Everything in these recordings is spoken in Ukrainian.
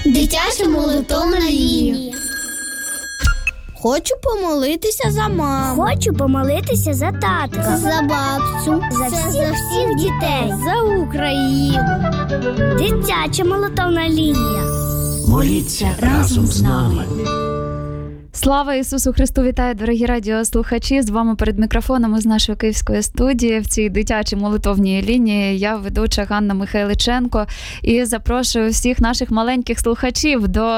Дитяча молитовна лінія. Хочу помолитися за маму. Хочу помолитися за татка. За бабцю. За всіх дітей. За Україну. Дитяча молитовна лінія. Моліться разом з нами. Слава Ісусу Христу! Вітаю, дорогі радіослухачі! З вами перед мікрофоном з нашої київської студії в цій дитячій молитовній лінії. Я ведуча Ганна Михайличенко і запрошую всіх наших маленьких слухачів до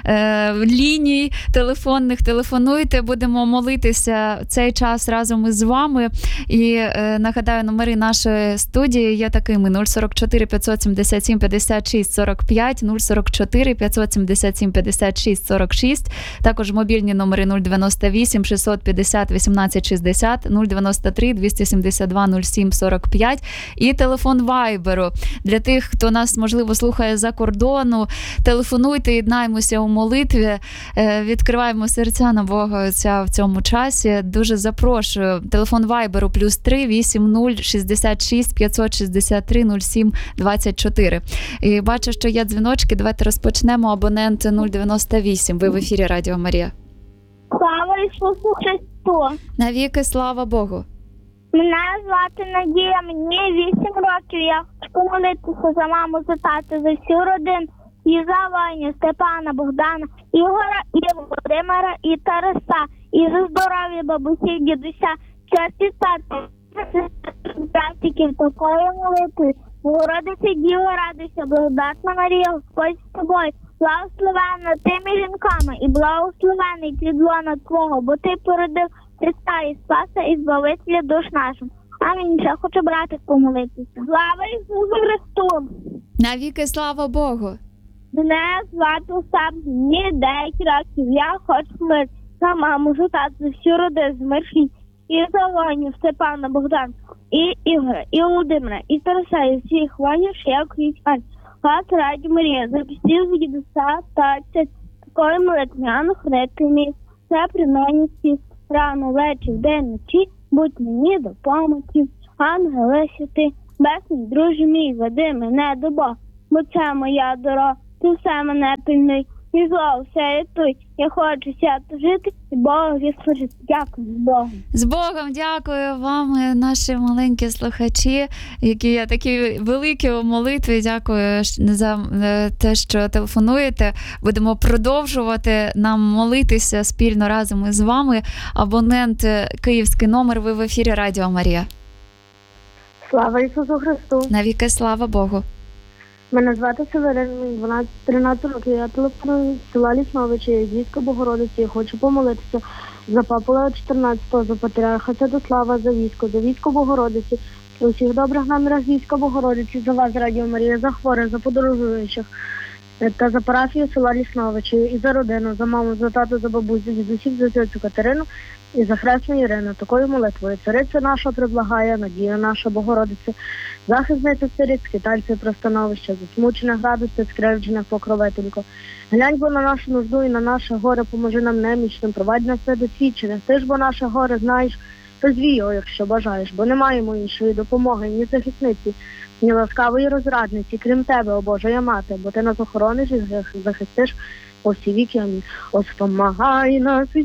ліній телефонних. Телефонуйте, будемо молитися цей час разом із вами. І нагадаю, номери нашої студії є такими: 044 577 56 45, 044 577 56 46, також мобільні номери 098 650 18 60, 093 272 07 45 і телефон Вайберу. Для тих, хто нас, можливо, слухає за кордону, телефонуйте, єднаємося у молитві, відкриваємо серця на Бога Отця в цьому часі. Дуже запрошую. Телефон Вайберу +3 80 66 563 07 24. І бачу, що є дзвіночки. Давайте розпочнемо. Абонент 098. Ви в ефірі Радіо Марія. Слава Ісусу Христу! Навіки слава Богу! Мене звати Надія, мені 8 років. Я хочу помолитися за маму, за тата, за всю родину. І за Ваню, Степана, Богдана, Ігора, і Володимира, і Тараса. І за здоров'я бабусів, дідуся, тьоті, тата, братиків, такої молитви. Богородице Діво, радуйся, благодатна Марія, Господь з тобою. Благословенна тими жінками і благословений плід лона Твого, бо Ти породив Христа і Спаса і Збавителя душ нашим. Амінь. Ще хочу братик помолитися. Слава Ісусу Христу! Навіки слава Богу! Мене звати Остап, мені 9 років. Я хочу молитися за маму, за тату, за всю родину, з Мерші, і за Ваню, Степана, Богдана, і Ігора, і Володимира, і Тараса, і всіх Ваню, Шияку і Фань. Слава Радіо Марія, запустив від Дуса, Таця, такої молитви, Анну Хрестимі, все при мені всі, рано, вечір, день, ночі, будь мені допомоги. Ангеле святи, безсмертний друже мій, веди мене до Бога, бо це моя дорога, ти все мене пильнуй, і зло все рятуй. Я хочу свято жити і Богові служити. Дякую, з Богом. З Богом, дякую вам, наші маленькі слухачі, які є такі великі у молитві. Дякую за те, що телефонуєте. Будемо продовжувати нам молитися спільно разом із вами. Абонент київський номер, ви в ефірі Радіо Марія. Слава Ісусу Христу! Навіки слава Богу! Мене звати Северин, мені 13 років. Я телефоную з села Лісновичі, Євгійська Богородиці. Я хочу помолитися за папу Лева 14-го, за патріарха Святослава, за військо Богородиці, за усіх добрих намірах війська Богородиці, за вас, Радіо Марія, за хворих, за подорожуючих, та за парафію села Лісновичі, і за родину, за маму, за тату, за бабусю, за дідусів, за тьоцю Катерину і за хресну Ірину. Такою молитвою цариця наша приблагає, надія наша Богородиця, захисниця сиріт, скитальця простановища, засмучених радості, скривджених покровителько. Глянь бо на нашу нужду і на наше горе, поможи нам немічним, провадь нас недосвідчених. Ти ж бо наше горе знаєш, розвій його, якщо бажаєш, бо не маємо іншої допомоги, ні захисниці, ні ласкавої розрадниці, крім тебе, о Божа мати, бо ти нас охорониш і захистиш по всі віки. Амінь. Ось помагай нас